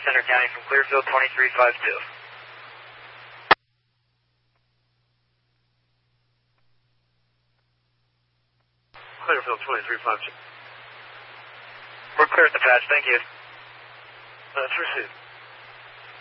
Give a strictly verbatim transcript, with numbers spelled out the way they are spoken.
Center County from Clearfield twenty-three five two. Clearfield twenty-three five two. We're clear at the patch, thank you. That's received.